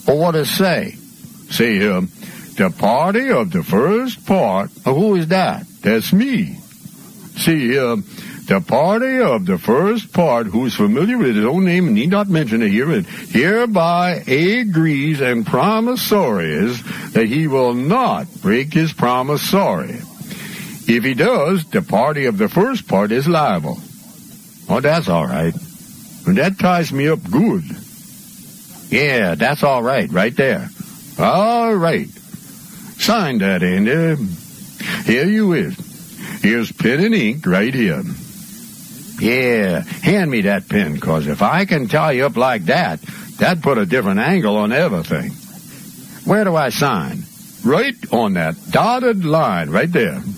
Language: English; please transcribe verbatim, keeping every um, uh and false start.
Or what does it say? See here, the party of the first part. Oh, who is that? That's me. See here, the party of the first part, who is familiar with his own name and need not mention it here, and hereby agrees and promissories that he will not break his promissory. If he does, the party of the first part is liable. Oh, that's all right. And that ties me up good. Yeah, that's all right, right there. All right. Sign that, Andy. Here you is. Here's pen and ink right here. Yeah, hand me that pen, because if I can tie you up like that, that'd put a different angle on everything. Where do I sign? Right on that dotted line, right there.